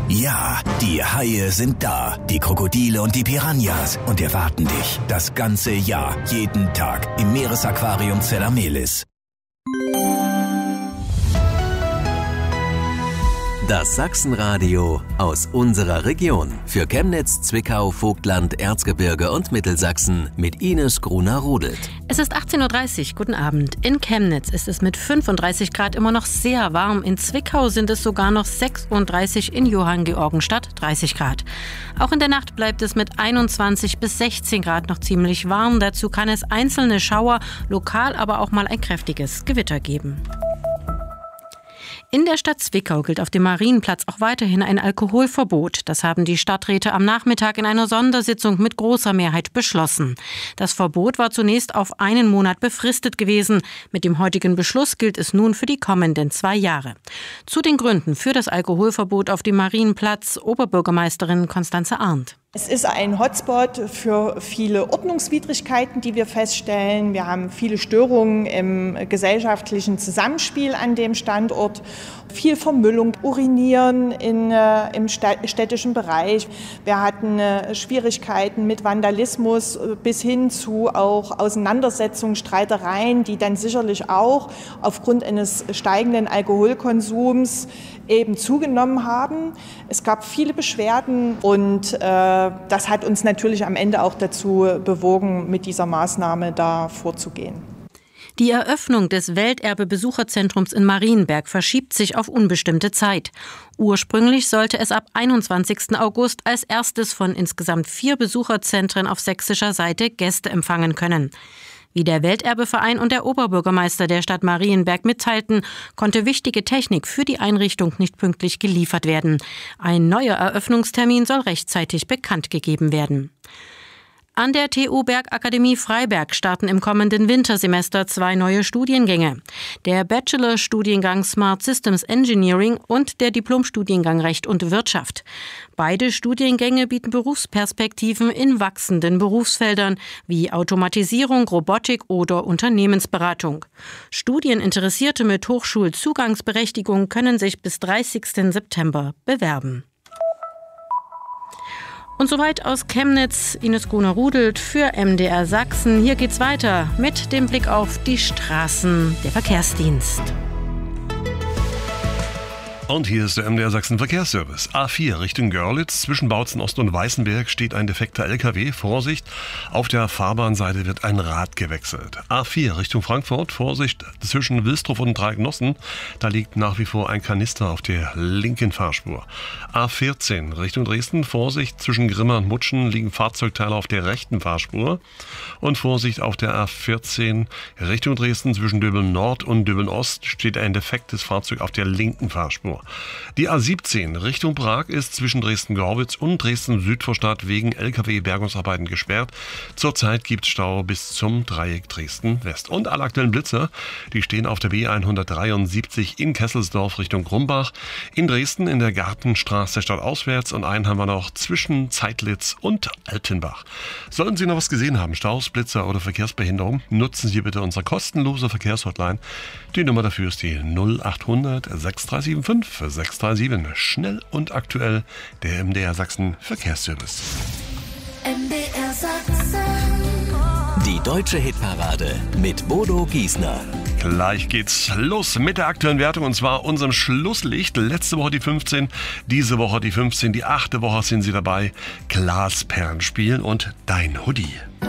Ja, die Haie sind da, die Krokodile und die Piranhas und erwarten dich das ganze Jahr, jeden Tag im Meeresaquarium Zellamelis. Das Sachsenradio aus unserer Region. Für Chemnitz, Zwickau, Vogtland, Erzgebirge und Mittelsachsen mit Ines Gruner-Rudelt. Es ist 18.30 Uhr. Guten Abend. In Chemnitz ist es mit 35 Grad immer noch sehr warm. In Zwickau sind es sogar noch 36, in Johanngeorgenstadt 30 Grad. Auch in der Nacht bleibt es mit 21 bis 16 Grad noch ziemlich warm. Dazu kann es einzelne Schauer, lokal aber auch mal ein kräftiges Gewitter geben. In der Stadt Zwickau gilt auf dem Marienplatz auch weiterhin ein Alkoholverbot. Das haben die Stadträte am Nachmittag in einer Sondersitzung mit großer Mehrheit beschlossen. Das Verbot war zunächst auf einen Monat befristet gewesen. Mit dem heutigen Beschluss gilt es nun für die kommenden 2 Jahre. Zu den Gründen für das Alkoholverbot auf dem Marienplatz Oberbürgermeisterin Konstanze Arndt. Es ist ein Hotspot für viele Ordnungswidrigkeiten, die wir feststellen. Wir haben viele Störungen im gesellschaftlichen Zusammenspiel an dem Standort. Viel Vermüllung, Urinieren im städtischen Bereich. Wir hatten Schwierigkeiten mit Vandalismus bis hin zu auch Auseinandersetzungen, Streitereien, die dann sicherlich auch aufgrund eines steigenden Alkoholkonsums eben zugenommen haben. Es gab viele Beschwerden und das hat uns natürlich am Ende auch dazu bewogen, mit dieser Maßnahme da vorzugehen. Die Eröffnung des Welterbe-Besucherzentrums in Marienberg verschiebt sich auf unbestimmte Zeit. Ursprünglich sollte es ab 21. August als erstes von insgesamt 4 Besucherzentren auf sächsischer Seite Gäste empfangen können. Wie der Welterbeverein und der Oberbürgermeister der Stadt Marienberg mitteilten, konnte wichtige Technik für die Einrichtung nicht pünktlich geliefert werden. Ein neuer Eröffnungstermin soll rechtzeitig bekannt gegeben werden. An der TU Bergakademie Freiberg starten im kommenden Wintersemester 2 neue Studiengänge. Der Bachelor-Studiengang Smart Systems Engineering und der Diplom-Studiengang Recht und Wirtschaft. Beide Studiengänge bieten Berufsperspektiven in wachsenden Berufsfeldern wie Automatisierung, Robotik oder Unternehmensberatung. Studieninteressierte mit Hochschulzugangsberechtigung können sich bis 30. September bewerben. Und soweit aus Chemnitz, Ines Gruner-Rudelt für MDR Sachsen. Hier geht's weiter mit dem Blick auf die Straßen, der Verkehrsdienst. Und hier ist der MDR Sachsen Verkehrsservice. A4 Richtung Görlitz, zwischen Bautzen Ost und Weißenberg steht ein defekter LKW. Vorsicht, auf der Fahrbahnseite wird ein Rad gewechselt. A4 Richtung Frankfurt, Vorsicht, zwischen Wilsdruff und Dreiecknossen. Da liegt nach wie vor ein Kanister auf der linken Fahrspur. A14 Richtung Dresden, Vorsicht, zwischen Grimma und Mutschen liegen Fahrzeugteile auf der rechten Fahrspur. Und Vorsicht, auf der A14 Richtung Dresden, zwischen Döbeln Nord und Döbeln Ost steht ein defektes Fahrzeug auf der linken Fahrspur. Die A17 Richtung Prag ist zwischen Dresden-Gorwitz und Dresden-Südvorstadt wegen LKW-Bergungsarbeiten gesperrt. Zurzeit gibt es Stau bis zum Dreieck Dresden-West. Und alle aktuellen Blitzer, die stehen auf der B173 in Kesselsdorf Richtung Grumbach, in Dresden in der Gartenstraße stadtauswärts und einen haben wir noch zwischen Zeitlitz und Altenbach. Sollten Sie noch was gesehen haben, Staus, Blitzer oder Verkehrsbehinderung, nutzen Sie bitte unsere kostenlose Verkehrshotline. Die Nummer dafür ist die 0800 6375 637. Schnell und aktuell der MDR Sachsen Verkehrsservice. MDR Sachsen. Die deutsche Hitparade mit Bodo Giesner. Gleich geht's los mit der aktuellen Wertung und zwar unserem Schlusslicht. Letzte Woche die 15, diese Woche die 15, die 8. Woche sind Sie dabei. Glasperlenspiel und Dein Hoodie.